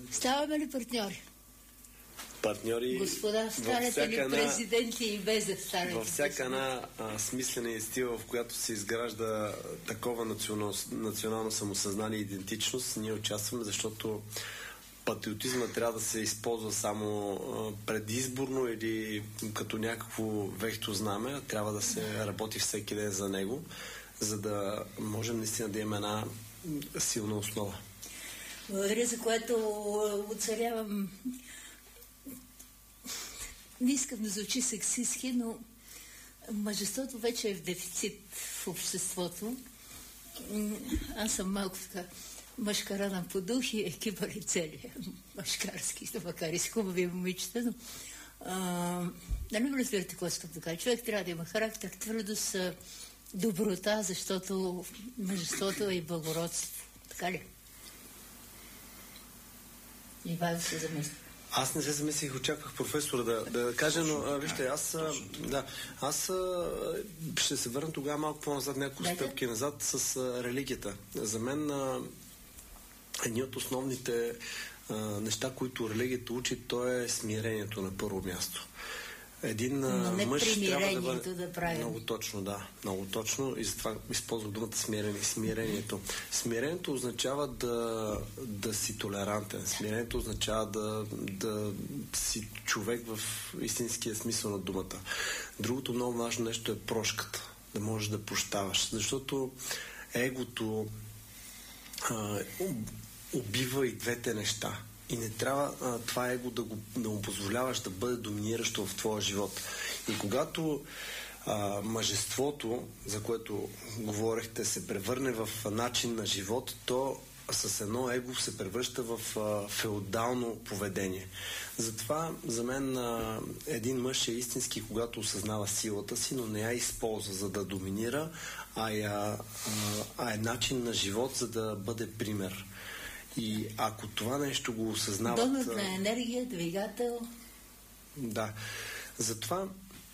Ставаме ли партньори? Партньори. Господа, станете ли президенти и без да станете? Във всяка една смислена инститива, в която се изгражда такова национално самосъзнание и идентичност, ние участваме, защото патриотизма трябва да се използва само предизборно или като някакво вехто знаме, трябва да се работи всеки ден за него, за да можем наистина да имаме една силна основа. Благодаря, за което оцарявам. Не искам да звучи сексистки, но мъжеството вече е в дефицит в обществото. Аз съм малко така мъжкарана по дух и екипа ли цели мъжкарски, макар и с хубави момичета, но нали го разбирате какво искам да кажа? Човек трябва да има характер, твърдост, доброта, защото мъжеството е и благородство. Така ли? И бавя се замисля. Аз не се замислих, очаквах професора да каже, но вижте, аз ще се върна тогава малко по-назад, няколко стъпки назад с религията. За мен едни от основните неща, които религията учи, то е смирението на първо място. Един мъж трябва да бъде... Много точно, да. Много точно. И затова използвах думата смирението. Смирението означава да си толерантен. Смирението означава да си човек в истинския смисъл на думата. Другото много важно нещо е прошката. Да можеш да прощаваш. Защото егото убива и двете неща. И не трябва това его да му позволяваш да бъде доминиращо в твоя живот. И когато мъжеството, за което говорехте, се превърне в начин на живот, то с едно его се превръща в феодално поведение. Затова за мен един мъж е истински, когато осъзнава силата си, но не я използва за да доминира, а е начин на живот, за да бъде пример. И ако това нещо го осъзнават... Донор на енергия, двигател... Да. Затова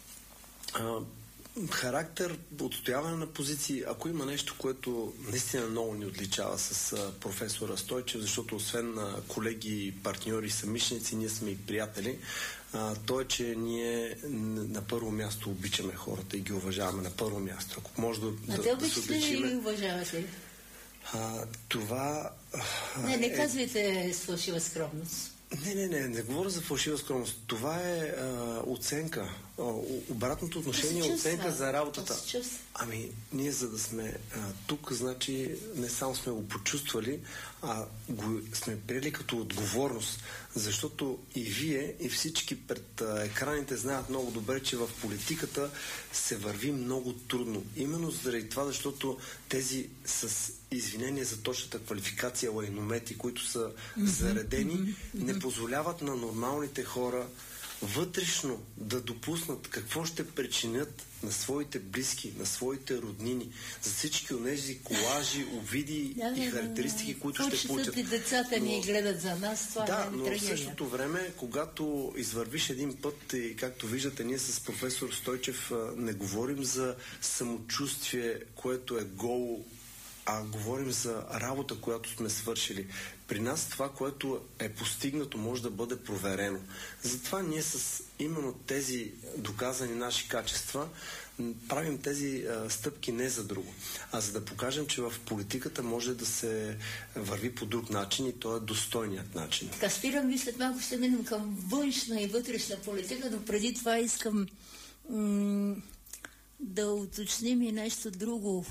характер, отстояване на позиции, ако има нещо, което наистина много ни отличава с професора Стойчев, защото освен колеги, партньори, съмишленици, ние сме и приятели, то е, че ние на първо място обичаме хората и ги уважаваме на първо място. Ако може да се отличиме... и уважавате ли? Това... Не казвайте с фалшива скромност. Не говоря за фалшива скромност. Това е оценка. Обратното отношение е оценка за работата. Ами, ние за да сме тук, значи не само сме го почувствали, а го сме приели като отговорност. Защото и вие, и всички пред екраните знаят много добре, че в политиката се върви много трудно. Именно заради това, защото тези с извинение за точната квалификация лайномети, които са заредени, не позволяват на нормалните хора вътрешно да допуснат какво ще причинят на своите близки, на своите роднини, за всички онези колажи, овиди и характеристики, които ще получат. И децата ни гледат за нас, това да, но в същото време, когато извървиш един път и както виждате, ние с професор Стойчев не говорим за самочувствие, което е голо, а говорим за работа, която сме свършили. При нас това, което е постигнато, може да бъде проверено. Затова ние с именно тези доказани наши качества правим тези стъпки не за друго, а за да покажем, че в политиката може да се върви по друг начин и то е достойният начин. Така, спирам ви, след малко ще минем към външна и вътрешна политика, но преди това искам да уточним и нещо друго.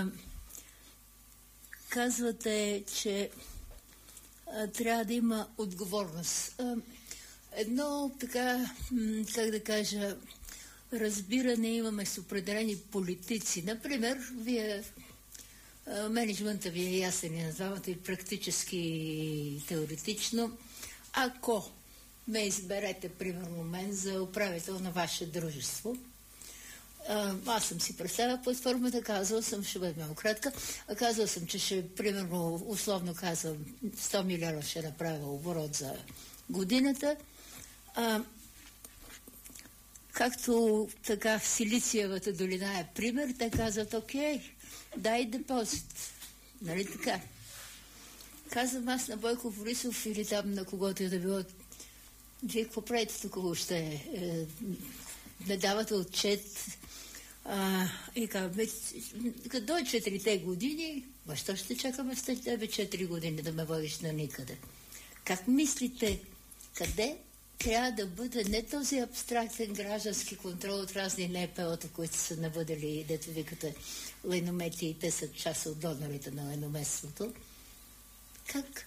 Казвате, че трябва да има отговорност. Едно така, как да кажа, разбиране имаме с определени политици. Например, вие, менеджмента ви е ясен и на двамата и практически и теоретично. Ако ме изберете, примерно мен, за управител на ваше дружество, аз съм си представила платформата, казала съм, ще бъде много кратка, казала съм, че ще, примерно, условно казвам, 100 милиона ще направя оборот за годината. Както така в Силициевата долина е пример, те казват, окей, дай депозит. Нали така? казвам аз на Бойко Борисов или там на когото е да било, вие какво правите тук въобще? Не давате отчет. И казваме, като дойде 4-те години, защо ще чакаме с тебе 4 години да ме водиш на никъде? Как мислите, къде трябва да бъде не този абстрактен граждански контрол от разни НПО-та, които са навъдали, дето викате, леномети и те са част от донорите на ленометството? Как?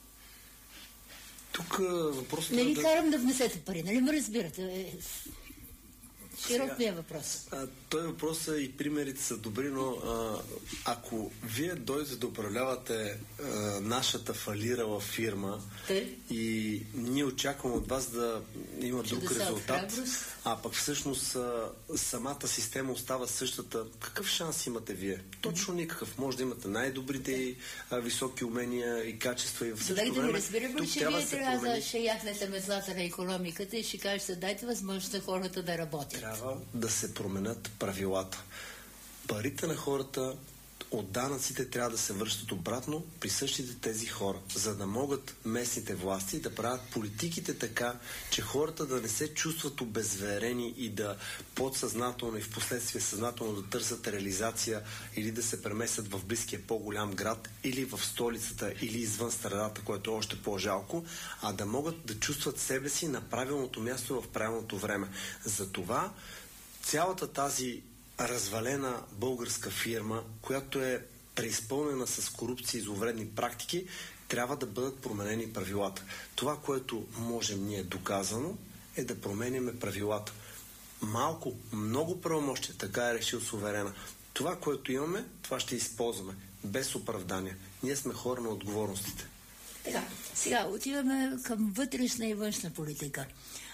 Тук въпросът не ви карам да внесете пари, нали ме разбирате? Широк ми е въпрос. Той въпрос и примерите са добри, но ако вие дойдете да управлявате нашата фалирала фирма и ние очакваме от вас да има друг резултат, а пък всъщност самата система остава същата, какъв шанс имате вие? Точно никакъв. Може да имате най-добрите и високи умения и качества и в същото време. Да разбирам ли, че вие трябва да ще яхнете метлата на икономиката и ще кажете, дайте възможност на хората да работят. Трябва да се променят правилата. Парите на хората от данъците трябва да се връщат обратно при същите тези хора, за да могат местните власти да правят политиките така, че хората да не се чувстват обезверени и да подсъзнателно и в последствие съзнателно да търсят реализация или да се преместят в близкия по-голям град или в столицата или извън страдата, което е още по-жалко, а да могат да чувстват себе си на правилното място в правилното време. Затова цялата тази развалена българска фирма, която е преизпълнена с корупция и зловредни практики, трябва да бъдат променени правилата. Това, което можем ние доказано, е да променяме правилата. Малко, много правомощия, така е решил суверена. Това, което имаме, това ще използваме, без оправдания. Ние сме хора на отговорностите. Така, сега отиваме към вътрешна и външна политика.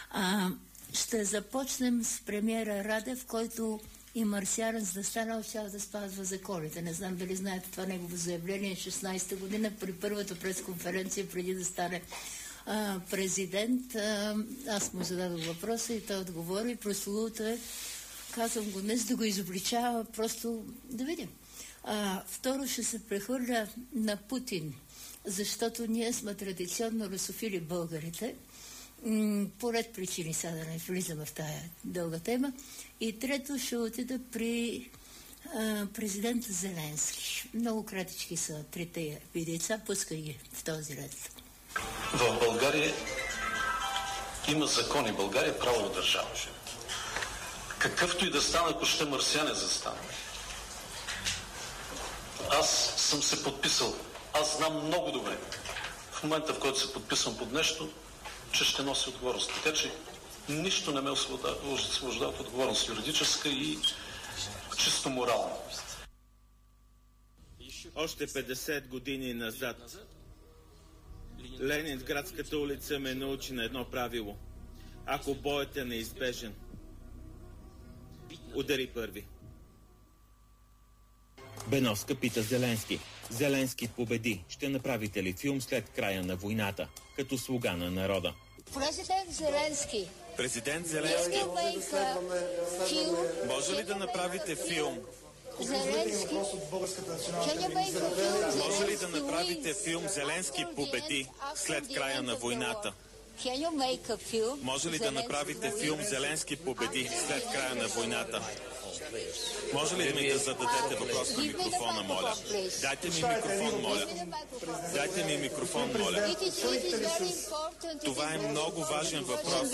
Ще започнем с премиера Радев, който и марсиарен, за да стане цял да спазва законите. Не знам дали знаете това негово заявление 16-та година при първата пресконференция, преди да стане президент. Аз му зададох въпроса и той отговори. Прословуто е, казвам го днес да го изобличава, просто да видим. Второ, ще се прехвърля на Путин, защото ние сме традиционно русофили българите. По ред причини, сега да не влизаме в тая дълга тема. И трето, ще отида при президента Зеленски. Много кратички са трите видеца, пускай ги в този ред. В България има закони. България е правова държава. Какъвто и да стане, ако ще марсиане застане. Аз съм се подписал. Аз знам много добре. В момента, в който се подписвам под нещо, че ще носи отговорност. Така че нищо не ме освобождава от отговорност юридическа и чисто морална. Още 50 години назад Ленинградската улица ме научи на едно правило. Ако боят е неизбежен, удари първи. Беновска пита Зеленски. Зеленски победи. Ще направите ли филм след края на войната, като слуга на народа? Президент Зеленски. Президент Зеленски. Може ли да направите филм? Зеленски. Може ли да направите филм Зеленски победи след края на войната? Може ли да направите филм Зеленски победи след края на войната? Може ли да ми да зададете въпрос на микрофона, моля? Дайте ми микрофон, моля. Дайте ми микрофон, моля. Това е много важен въпрос.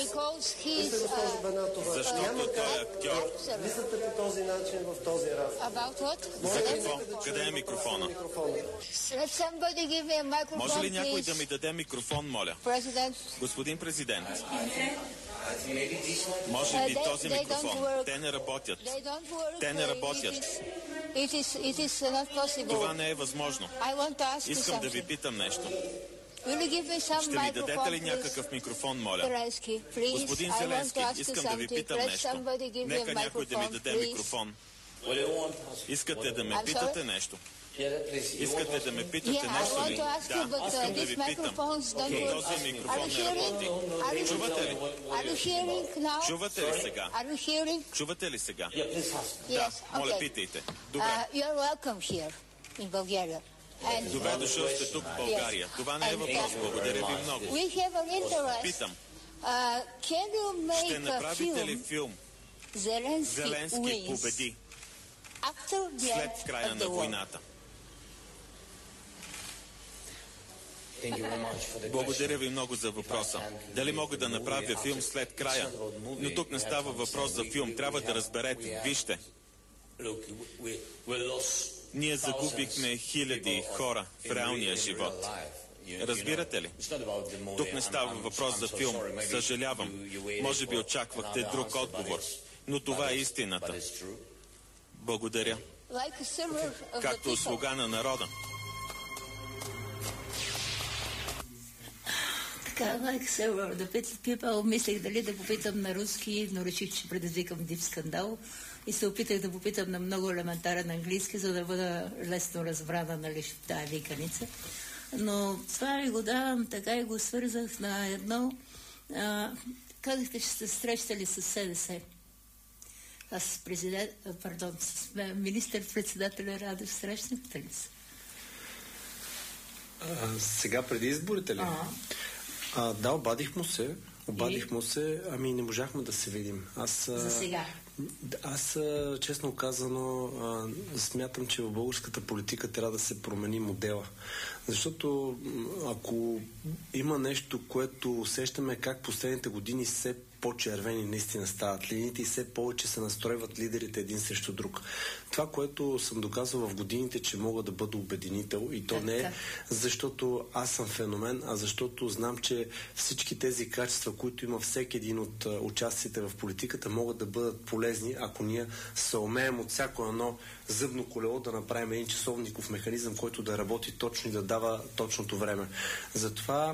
Защото той е актьор. Мислите по този начин в този разговор. За какво? Къде е микрофона? Може ли някой да ми даде микрофон, моля? Господин президент. Може би този микрофон. Те не работят. Те не работят. Това не е възможно. Искам да ви питам нещо. Ще ми дадете ли някакъв микрофон, моля? Господин Зеленски, искам да ви питам нещо. Нека някой да ми даде микрофон. Искате да ме питате нещо? Искате да ме питате нещо ли? Да, искам да ви питам. Този микрофон не работи. Чувате ли? Чувате ли сега? Чувате ли сега? Да, моля, питайте. Добре. Добре дошъл сте тук в България. Това не е въпрос. Благодаря ви много. Питам. Ще направите ли филм Зеленски победи след края на войната? Благодаря ви много за въпроса. Дали мога да направя филм след края? Но тук не става въпрос за филм. Трябва да разберете. Вижте. Ние загубихме хиляди хора в реалния живот. Разбирате ли? Тук не става въпрос за филм. Съжалявам. Може би очаквахте друг отговор. Но това е истината. Благодаря. Както слуга на народа. Like several the people, мислех дали да попитам на руски, но реших, че предизвикам див скандал и се опитах да попитам на много елементарен английски, за да бъда лесно разбрана, нали, в тая виканица. Но това ви го давам, така и го свързах на едно. Казахте, че сте срещали с СДС. Аз с министър-председателя Радев срещнахте ли се? Сега преди изборите ли? Да, обадих му се, ами не можахме да се видим. За сега? Аз, честно казано, смятам, че в българската политика трябва да се промени модела. Защото ако има нещо, което усещаме как последните години все по-червени наистина стават линиите и все повече се настройват лидерите един срещу друг. Това, което съм доказал в годините, че мога да бъда обединител, и то не е защото аз съм феномен, а защото знам, че всички тези качества, които има всеки един от участниците в политиката, могат да бъдат полезни, ако ние съумеем от всяко едно зъбно колело да направим един часовников механизъм, който да работи точно и да дава точното време. Затова,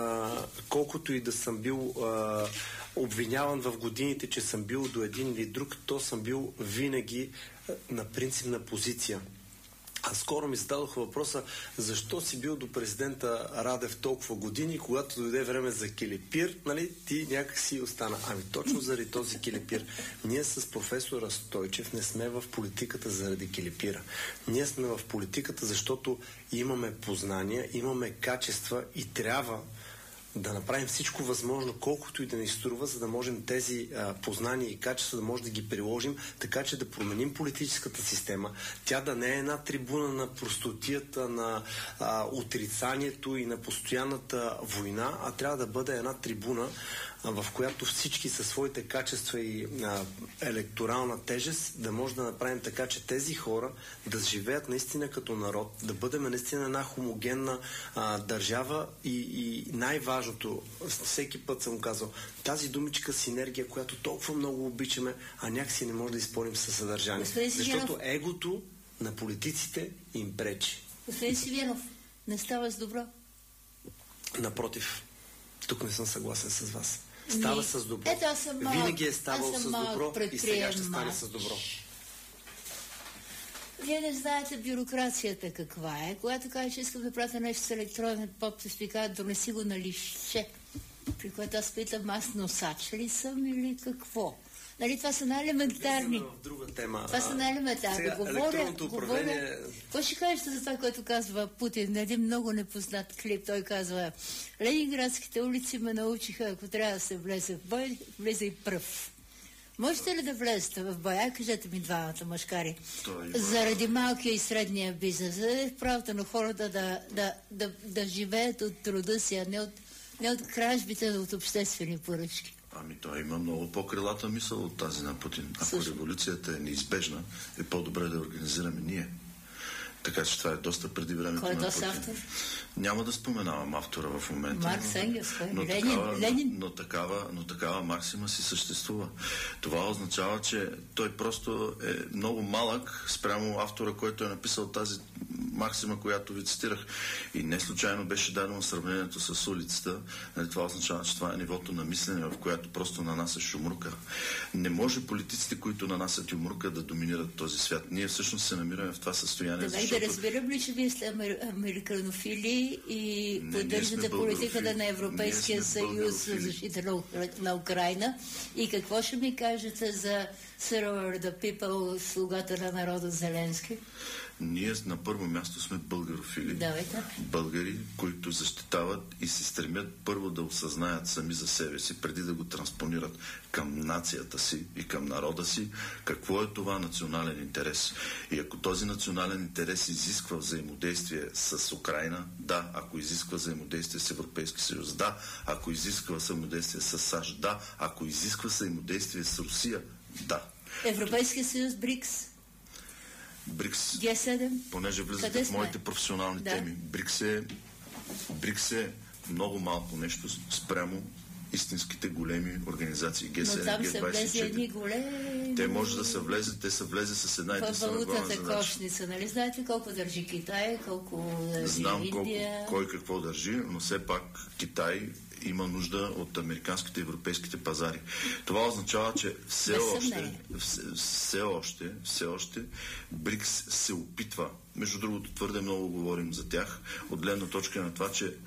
колкото и да съм бил обвиняван в годините, че съм бил до един или друг, то съм бил винаги на принципна позиция. А скоро ми зададоха въпроса, защо си бил до президента Радев толкова години, когато дойде време за килипир, нали, ти някак си остана. Ами точно заради този килипир. Ние с професора Стойчев не сме в политиката заради килипира. Ние сме в политиката, защото имаме познания, имаме качества и трябва да направим всичко възможно, колкото и да ни струва, за да можем тези познания и качества да може да ги приложим, така че да променим политическата система. Тя да не е една трибуна на простотията, на отрицанието и на постоянната война, а трябва да бъде една трибуна, в която всички със своите качества и електорална тежест да може да направим така, че тези хора да живеят наистина като народ, да бъдем наистина една хомогенна държава и най-важното, всеки път съм казал, тази думичка синергия, която толкова много обичаме, а някакси не може да изпълним със съдържание. Защото егото на политиците им пречи. Господин Сивенов, не става с добро? Напротив, тук не съм съгласен с вас. Става с добро. Винаги е ставал с добро и сега ще стане с добро. Вие не знаете бюрокрацията каква е. Когато кажа, че искам да пратя нещо с електронен подпис, ви казват, донеси го на листче. При което аз питам, аз носач ли съм или какво? Нали, това са най-елементарни. В друга тема. Това са най-елементарни. Говоря. Какво ще кажете за това, което казва Путин? На един много непознат клип. Той казва, ленинградските улици ме научиха, ако трябва да се влезе в бой, влезе и пръв. Можете ли да влезете в бой? Кажете ми двамата мъжкари. Заради малкия и средния бизнес. За правото на хората да живеят от труда си, а не от кражбите, а от обществени поръчки. Ами той има много по-крилата мисъл от тази на Путин. Ако революцията е неизбежна, е по-добре да организираме ние. Така че това е доста преди времето на Путин. Автор? Няма да споменавам автора в момента. Маркс, Енгелс, Ленин. Но такава максима си съществува. Това означава, че той просто е много малък спрямо автора, който е написал тази максима, която ви цитирах. И не случайно беше дадено сравнението с улицата. Това означава, че това е нивото на мислене, в което просто нанасяш юмрука. Не може политиците, които нанасят юмрука, да доминират този свят. Ние всъщност се намираме в това състояние. Да разбирам ли, че вие сте американофили и поддържате политиката на Европейския съюз за защита на Украйна? И какво ще ми кажете за Server the People, слугата на народа Зеленски? Ние на първо място сме българофили. Българи, които защитават и се стремят първо да осъзнаят сами за себе си, преди да го транспонират към нацията си и към народа си, какво е това национален интерес. И ако този национален интерес изисква взаимодействие с Украйна, да. Ако изисква взаимодействие с Европейски съюз, да. Ако изисква взаимодействие с САЩ, да. Ако изисква взаимодействие с Русия, да. Европейския съюз, БРИКС, Г7, понеже влизате в моите професионални теми. БРИКС е много малко нещо спрямо истинските големи организации. Г7, но там се влезе едни големи... Те може да се влезе, те са влезе с една единствена главна задача. Валутната кошница, нали знаете колко държи Китай, колко държи Знам Индия? Кой какво държи, но все пак Китай има нужда от американските и европейските пазари. Това означава, че все още БРИКС се опитва. Между другото, твърде много говорим за тях, от гледна точка на това, че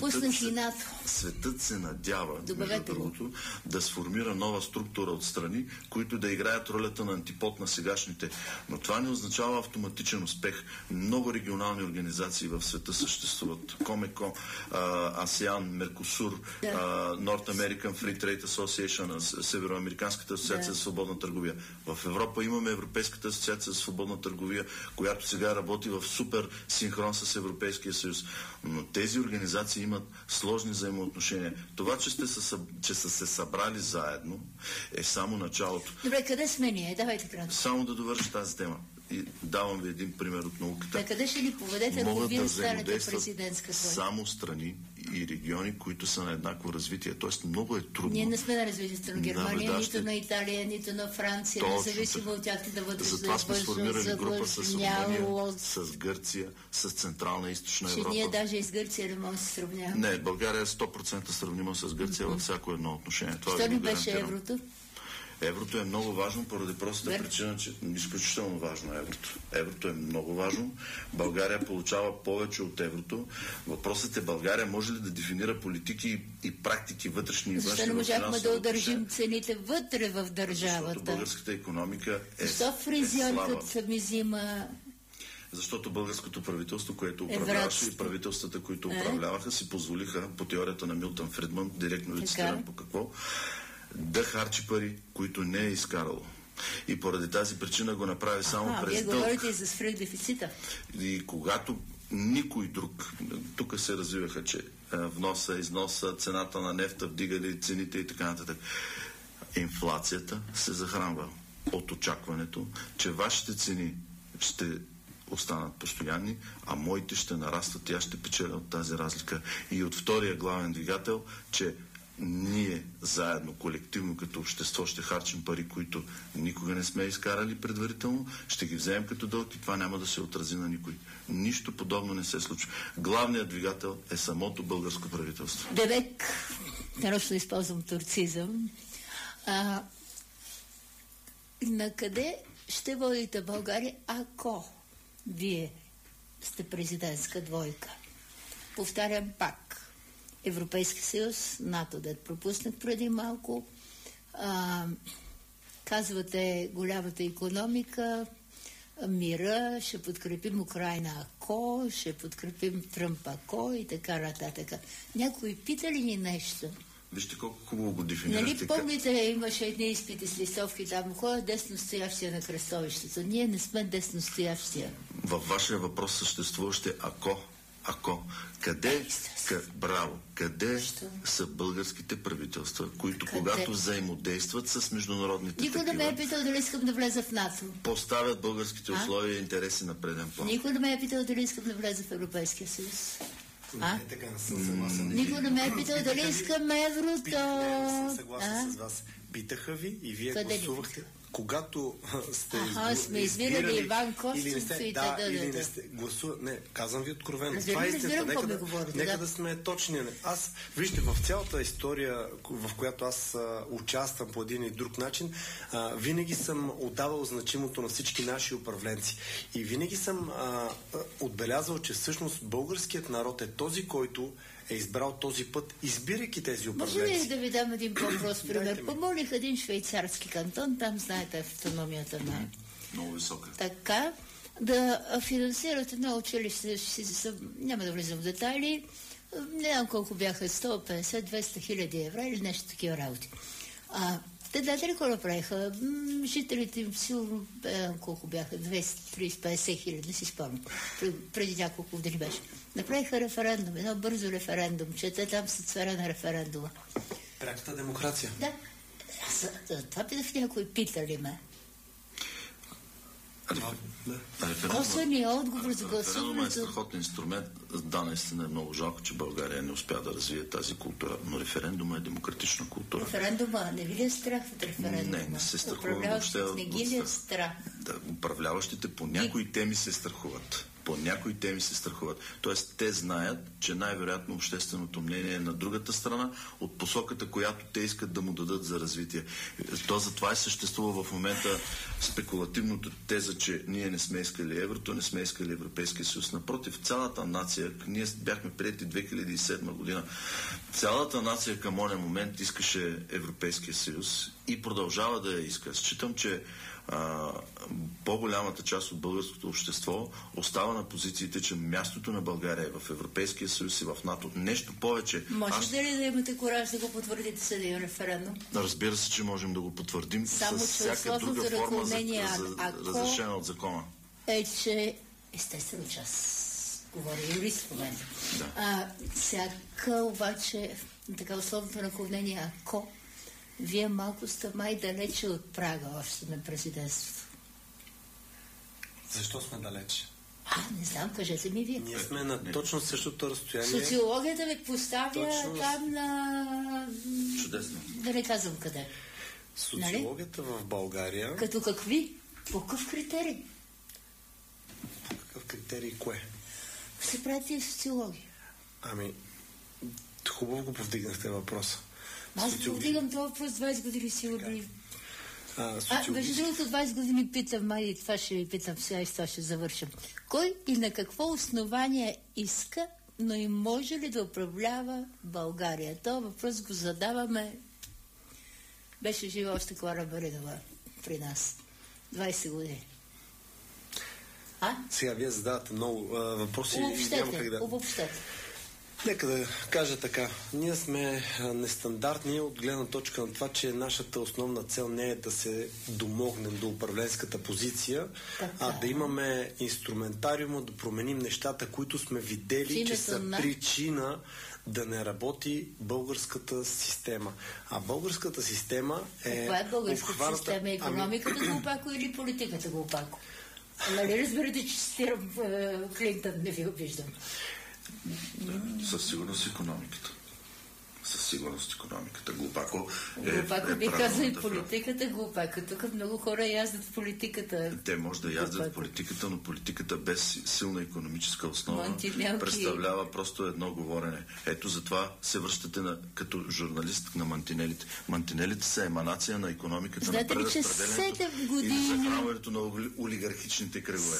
светът се надява, между другото, да сформира нова структура от страни, които да играят ролята на антипод на сегашните. Но това не означава автоматичен успех. Много регионални организации в света съществуват. Комеко, АСЕАН, Меркосур, North American Free Trade Association, Североамериканската асоциация за свободна търговия. В Европа имаме Европейската асоциация за свободна търговия, която сега работи в супер синхрон с Европейския съюз. Но тези организации имат сложни взаимоотношения. Това, че са се събрали заедно, е само началото. Добре, къде сме ние? Давайте кратко. Само да довърши тази тема. И давам ви един пример от науката. Къде ще ни поведете, ако вие станете президентска воля? Само страни и региони, които са на еднакво развитие. Тоест много е трудно. Ние не сме на развитието на Германия, нито на Италия, нито на Франция, независимо от тях да бъдат затова сме сформирали група с Румъния, с Гърция, с Централна и Източна Европа. Че ние даже и с Гърция не можем да се сравняваме. Не, България е 100% сравнима с Гърция във всяко едно отношение. Що ни беше еврото? Еврото е много важно поради простата причина, че изключително важно е еврото. Еврото е много важно. България получава повече от еврото. Въпросът е България може ли да дефинира политики и практики вътрешни и външни. Защо не можахме да удържим цените вътре в държавата? Защото българската икономика Защо фризьорката се ми взима? Защото българското правителство, което управляваше и правителствата, които управляваха, си позволиха, по теорията на Милтън Фридман, директно ви цитирам по какво, да харчи пари, които не е изкарало. И поради тази причина го направи само през дълг. Вие говорите и за свръхдефицита. И когато никой друг, тук се развиваха, че вноса, износа, цената на нефта, вдигали цените и така нататък. Инфлацията се захранва от очакването, че вашите цени ще останат постоянни, а моите ще нарастват и аз ще печеля от тази разлика. И от втория главен двигател, че ние заедно, колективно като общество ще харчим пари, които никога не сме изкарали предварително, ще ги вземем като дълг и това няма да се отрази на никой. Нищо подобно не се случва. Главният двигател е самото българско правителство. Девек, нарочно използвам турцизъм. На къде ще водите България, ако вие сте президентска двойка? Повтарям пак. Европейски съюз, НАТО, да пропуснах преди малко. Казвате голямата икономика, мира, ще подкрепим Украйна ако, ще подкрепим Тръмп ако и така нататък. Някой пита ли ни нещо? Вижте колко хубаво го дефинирате. Нали помните, имаше едни изпити с листовки там, кой е десностоящия на кръстовището? Ние не сме десностоящия. Във вашия въпрос съществуващи ако. Къде са българските правителства, които когато взаимодействат с международните Никой не ме е питал дали искам да влеза в НАТО. Поставят българските условия и интереси на преден план. Никой не ме е питал дали искам да влеза в Европейския съюз. Така не съм съгласен. Никой не ме е питал дали искам еврото. Не съм съгласен с вас. Питаха ви и вие гласувахте. Когато сте сме избирали Иван Костов и или не сте гласували. Не, казвам ви откровено. Това е истината. Нека да сме точни. Аз, вижте, в цялата история, в която аз участвам по един и друг начин, винаги съм отдавал значимото на всички наши управленци. И винаги съм отбелязал, че всъщност българският народ е този, който е избрал този път, избирайки тези управленци. Може ли да ви дам един по-прост пример? Помолих един швейцарски кантон, там знаете автономията на... Много висока. Така, да финансират едно училище, няма да влизам в детайли, не знам колко бяха, 150-200 хиляди евро или нещо такива работи. Те знаете ли какво направиха? Жителите им силно, колко бяха, 230-50 хиляди, не си спомням, преди няколко години беше. Направиха референдум, едно бързо референдум, че те там са царя на референдума. Пряката демокрация. Да. Това питах някой, питали ме. Косвения отговор за гласуването. Референдумът е страхотен инструмент. Да, наистина е много жалко, че България не успя да развие тази култура, но референдума е демократична култура. Референдума, не ви ли е страх от референдума? Не се страхува въобще. Не ги ли е страх? Да, управляващите по някои теми се страхуват. По някои теми се страхуват. Тоест, те знаят, че най-вероятно общественото мнение е на другата страна от посоката, която те искат да му дадат за развитие. То затова съществува в момента спекулативното теза, че ние не сме искали еврото, не сме искали Европейския съюз. Напротив, цялата нация, ние бяхме преди 2007 година, цялата нация към оня момент искаше Европейския съюз и продължава да я иска. Считам, че по-голямата част от българското общество остава на позициите, че мястото на България е в Европейския съюз и в НАТО. Нещо повече. Можете ли да имате кораж да го потвърдите с един референдум? Разбира се, че можем да го потвърдим само с всяка друга форма разрешена от закона. Че естествено час говоря юрист в момента. Да. Всяка обаче така условното наклонение, ако вие малко сте май далече от прага още на президентството. Защо сме далече? Не знам, кажете ми вие. Ние сме на точно същото разстояние. Социологията ви поставя там на... Чудесно. Да не казвам къде. Социологията в България... Като какви? По какъв критерий? По какъв критерий кое? Се прави тия социология. Хубаво го повдигнахте въпроса. Аз повдигам това въпрос 20 години сигурно. Между другото 20 години питам, май това ще ви питам сега и това ще завършим. Кой и на какво основание иска, но и може ли да управлява България? Това въпрос го задаваме. Беше жива още Клара Баринова при нас. 20 години. Сега вие задавате много въпроси. Обобщете. Нека да кажа така. Ние сме нестандартни от гледна точка на това, че нашата основна цел не е да се домогнем до управленската позиция, да имаме инструментариума, да променим нещата, които сме видели, че са причина да не работи българската система. А българската система е... Каква е българската система? Економиката глупако или политиката глупако? Нали разбирате, че цитирам Клинтън, не ви обиждам. Със сигурност икономиката. Със сигурност икономиката. Глупако би казал и политиката глупако. Тук много хора яздат в политиката. Те може да яздат в политиката, но политиката без силна икономическа основа представлява просто едно говорене. Ето затова се връщате като журналист на мантинелите. Мантинелите са еманация на икономиката, на преразпределението и на захранването на олигархичните кръгове.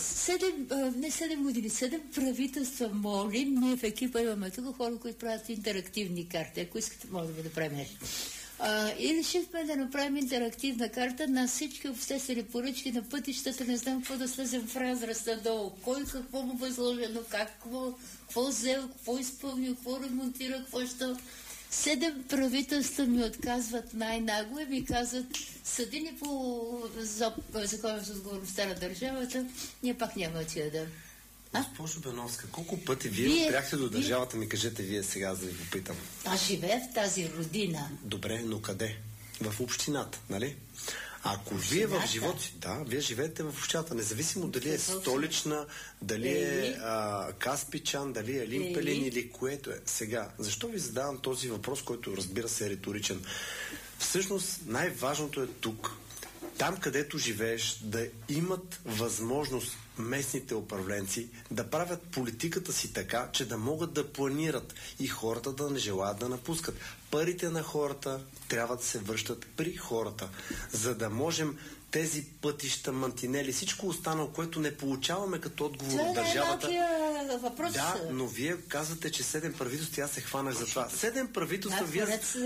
7 години, 7 правителства молим. Ние в екипа имаме тук хора, които правят интерактивни карти. Ако искате, може да направим нещо. И решихме да направим интерактивна карта на всички обществени поръчки на пътищата. Не знам какво да слезем в разраз надолу. Кой какво му възложено, какво взел, какво изпълнил, какво ремонтира, какво ще... 7 правителства ми отказват най-нагло и ми казват, съди ни по закона за отговорността на държавата, ние пак няма да ти дадем. Госпожо Беновска, колко пъти вие спряхте до държавата, ми кажете вие сега, за да ви попитам. Аз живея в тази родина. Добре, но къде? В общината, нали? Ако вие в живота си, вие живеете в общината, независимо дали е Столична, дали е Каспичан, дали е Лимпелин или което е. Сега, защо ви задавам този въпрос, който разбира се е риторичен? Всъщност, най-важното е тук, там където живееш, да имат възможност местните управленци да правят политиката си така, че да могат да планират и хората да не желаят да напускат. Парите на хората трябва да се връщат при хората, за да можем тези пътища, мантинели, всичко останало, което не получаваме като отговор от държавата. Въпрос. Да, но вие казвате, че 7 правителства, аз се хванах за това. 7 правителства,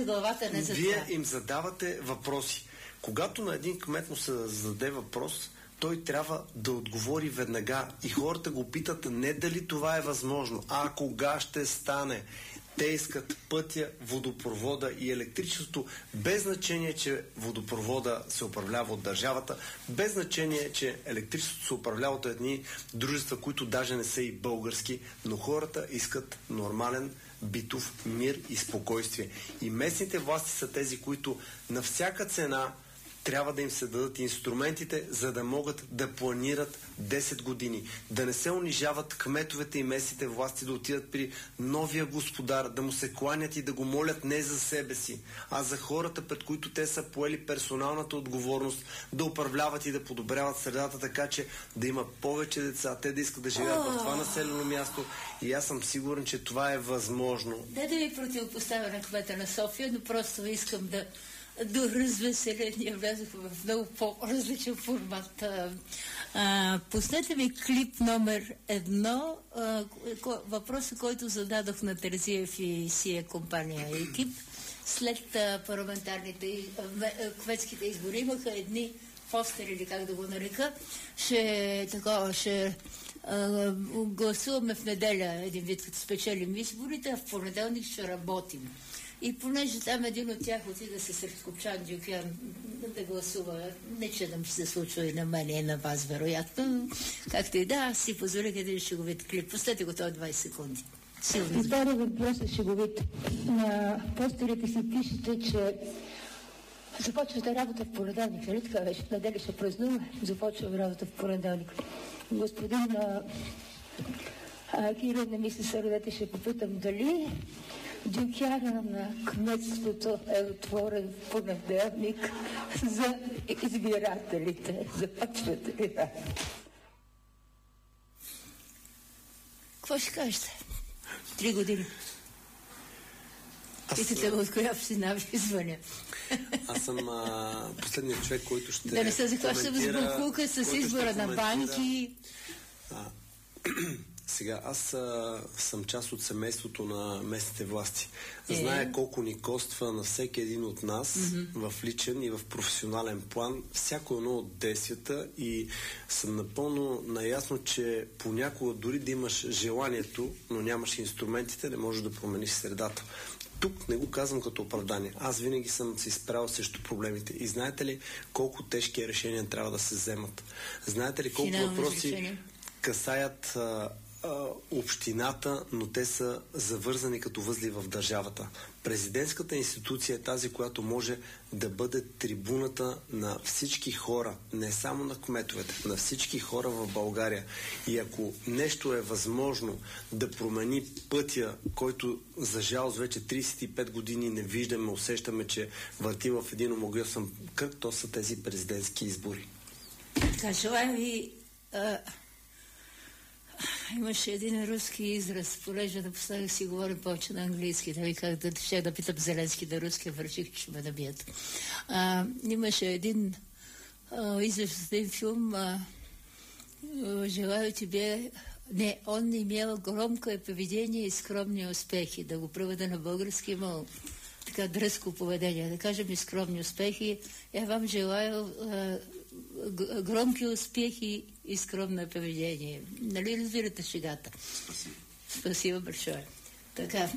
вие им задавате въпроси. Когато на един кмет му се зададе въпрос, той трябва да отговори веднага. И хората го питат не дали това е възможно, а кога ще стане. Те искат пътя, водопровода и електричеството, без значение, че водопровода се управлява от държавата, без значение, че електричеството се управлява от едни дружества, които даже не са и български, но хората искат нормален битов мир и спокойствие. И местните власти са тези, които на всяка цена трябва да им се дадат инструментите, за да могат да планират 10 години. Да не се унижават кметовете и местните власти, да отидат при новия господар, да му се кланят и да го молят не за себе си, а за хората, пред които те са поели персоналната отговорност да управляват и да подобряват средата, така че да има повече деца, те да искат да живеят в това населено място. И аз съм сигурен, че това е възможно. Не да ви противопоставя на кмета на София, но просто искам да до развеселение влязох в много по-различен формат. Пуснете ми клип номер 1, въпросът, който зададох на Терзиев и сия компания екип. След парламентарните кметските избори имаха едни постери, или как да го нарека, ще гласуваме в неделя един вид, като спечелим изборите, а в понеделник ще работим. И понеже там един от тях отида се сред Копчан Дюкян да гласува, не че да ми се случва и на мен и на вас, вероятно. Както и да, аз си позволих един шеговит клип. Пустете го той 20 секунди. И втори въпрос е шеговит. На постерите си пишете, че започвате работа в понеделник. Нали така беше? Неделя ще празнуваме. Започваме работа в понеделник. Господин Кирил, не ми се сърдете, ще попитам дали Дюкяна на кметството е отворен в понеделник за избирателите. Започвате ли да? Какво ще кажете? 3 години. Питате го от коя община ви звъня. Аз съм последният човек, който ще да не се захващам с буклука, с избора на банки. Сега, аз съм част от семейството на местните власти. Зная колко ни коства на всеки един от нас в личен и в професионален план всяко едно от действията и съм напълно наясно, че понякога дори да имаш желанието, но нямаш инструментите, не можеш да промениш средата. Тук не го казвам като оправдание. Аз винаги съм се изправил срещу проблемите. И знаете ли колко тежки решения трябва да се вземат? Знаете ли колко въпроси касаят общината, но те са завързани като възли в държавата. Президентската институция е тази, която може да бъде трибуната на всички хора, не само на кметовете, на всички хора в България. И ако нещо е възможно да промени пътя, който за жалост вече 35 години не виждаме, усещаме, че въртим в един омагьосан кръг, то са тези президентски избори. Така, желая ви... Имаше един руски израз, понеже напоследък си говорим повече на английски, да ви как да питам Зеленски да руски, върших, че ме набият. Имаше един израз от един филм, желаю тебе... Не, он имел громкое поведение и скромни успехи. Да го преведа на български, имал така дръзко поведение. Да кажем и скромни успехи. Я вам желаю громки успехи и скромно поведение. Нали разбирате шегата? Спасибо. Спасибо большое. Така,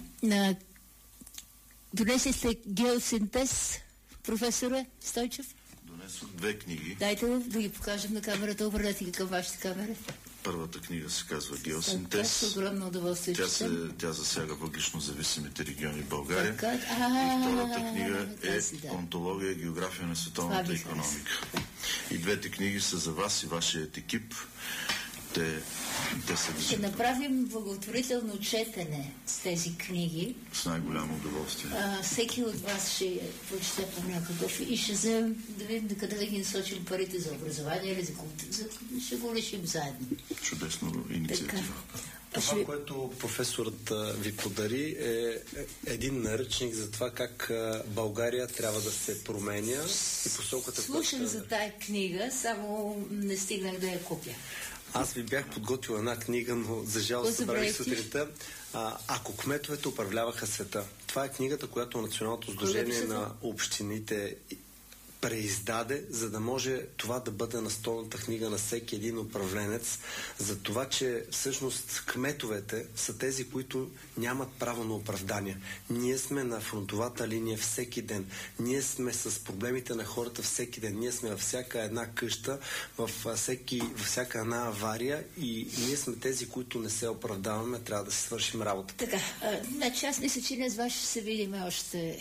донесли сте геосинтез, професоре Стойчев? Донесох 2 книги. Дайте да ги покажем на камерата. Обърнете ги към вашата камера. Първата книга се казва Геосинтез. С огромно удоволствие. Тя засяга въглищно зависимите региони в България. И втората книга е Онтология и география на световната икономика. И двете книги са за вас и вашият екип. Те са... Ще направим благотворително четене с тези книги. С най-голямо удоволствие. Всеки от вас ще прочете по някакъв и ще вземем да видим къде да ги насочим парите за образование или за култура. Ще го решим заедно. Чудесно инициатива. Това, което професорът ви подари, е един наръчник за това как България трябва да се променя и посоката... Слушам за тая книга, само не стигнах да я купя. Аз ви бях подготвил една книга, но за жалост събрах сутринта. Ако кметовете управляваха света. Това е книгата, която Националното сдружение на общините преиздаде, за да може това да бъде настолната книга на всеки един управленец, за това, че всъщност кметовете са тези, които нямат право на оправдание. Ние сме на фронтовата линия всеки ден. Ние сме с проблемите на хората всеки ден. Ние сме във всяка една къща, във всяка една авария и ние сме тези, които не се оправдаваме, трябва да си свършим работа. Така, значи аз мисля, че ние с вас ще се видим още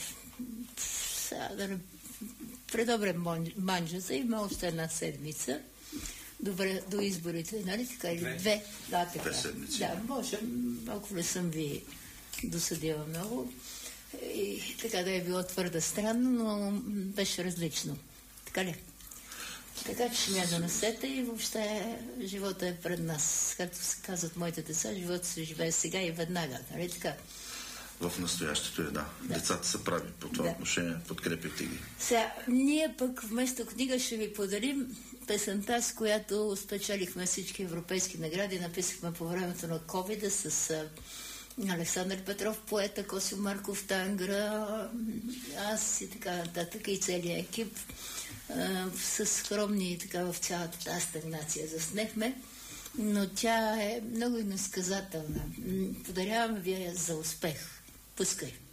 предобре манджата, има още една седмица. Добре, до изборите, нали така? Или две. Да, така. 2 седмици. Да, може. Малко не съм ви досъдила много. И така да е било твърде странно, но беше различно. Така ли? Така че ще ме донесете и въобще живота е пред нас. Както се казват моите деца, живота се живее сега и веднага. Нали така? В настоящето да. Децата са прави по това отношение. Подкрепяйте ги. Сега, ние пък вместо книга ще ви подарим песента, с която спечелихме всички европейски награди. Написахме по времето на COVID с Александър Петров, поета, Косио Марков, Тангра, аз и така нататък и целият екип. С скромни така в цялата тази стагнация заснехме, но тя е много иносказателна. Подаряваме ви я за успех. Пускай!